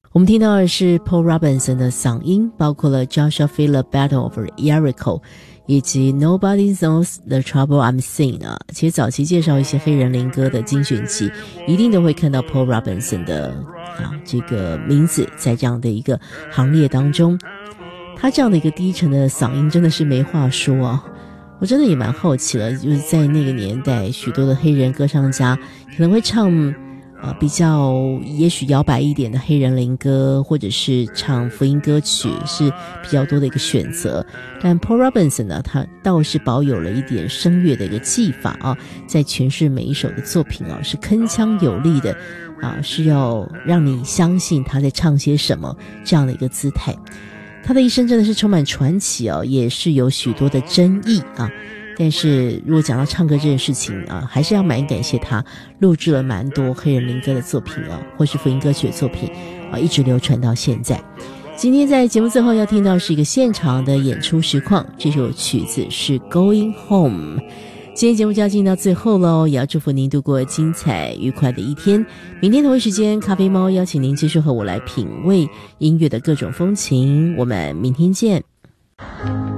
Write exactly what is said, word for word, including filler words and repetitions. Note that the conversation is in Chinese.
我们听到的是 Paul Robinson 的嗓音，包括了 Joshua Fielder Battle of Jericho 以及 Nobody Knows the Trouble I'm Seeing 啊。其实早期介绍一些黑人灵歌的精选集，一定都会看到 Paul Robinson 的啊这个名字在这样的一个行列当中。他这样的一个低沉的嗓音真的是没话说啊。我真的也蛮好奇了，就是在那个年代，许多的黑人歌唱家可能会唱呃，比较也许摇摆一点的黑人灵歌，或者是唱福音歌曲，是比较多的一个选择。但 Paul Robinson 呢，他倒是保有了一点声乐的一个技法啊，在诠释每一首的作品啊，是铿锵有力的啊，是要让你相信他在唱些什么这样的一个姿态。他的一生真的是充满传奇哦，也是有许多的争议啊。但是如果讲到唱歌这件事情啊，还是要蛮感谢他录制了蛮多黑人灵歌的作品啊，或是福音歌曲的作品啊，一直流传到现在。今天在节目最后要听到是一个现场的演出实况，这首曲子是 Going Home。今天节目就要进到最后咯，也要祝福您度过精彩愉快的一天。明天同一时间，咖啡猫邀请您继续和我来品味音乐的各种风情，我们明天见。